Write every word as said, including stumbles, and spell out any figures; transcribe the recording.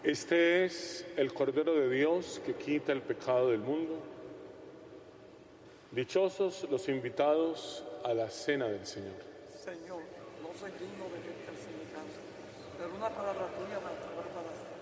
Este es el Cordero de Dios que quita el pecado del mundo. Dichosos los invitados a la cena del Señor. Señor, no soy digno de que entres en mi casa, pero una palabra tuya bastará para